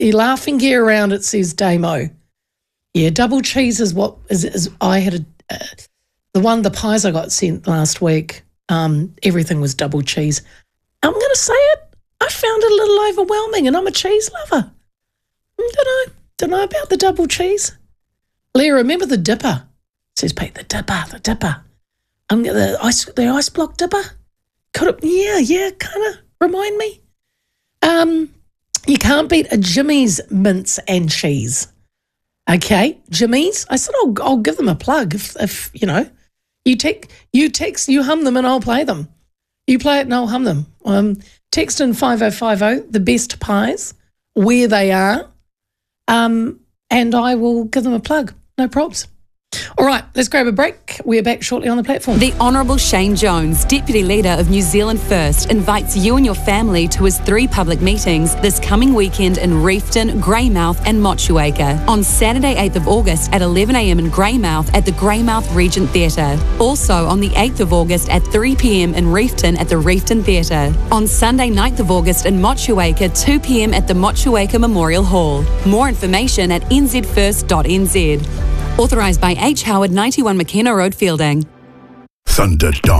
You're laughing gear around it, says Damo. Yeah, double cheese is what is I had the pies I got sent last week, everything was double cheese. I'm going to say it, I found it a little overwhelming and I'm a cheese lover. Don't know about the double cheese. Leah, remember the dipper? Says Pete, the dipper. The ice block dipper? Yeah, kind of remind me. You can't beat a Jimmy's mince and cheese. Okay, Jimmy's. I said I'll give them a plug if you know. You text, you hum them and I'll play them. You play it and I'll hum them. Text in 5050 the best pies, where they are, and I will give them a plug. No props. All right, let's grab a break. We're back shortly on the platform. The Honourable Shane Jones, Deputy Leader of New Zealand First, invites you and your family to his 3 public meetings this coming weekend in Reefton, Greymouth and Motueka. On Saturday 8th of August at 11 a.m. in Greymouth at the Greymouth Regent Theatre. Also on the 8th of August at 3 p.m. in Reefton at the Reefton Theatre. On Sunday 9th of August in Motueka, 2 p.m. at the Motueka Memorial Hall. More information at nzfirst.nz. Authorised by H. Howard, 91 McKenna Road, Fielding. Thunderdome.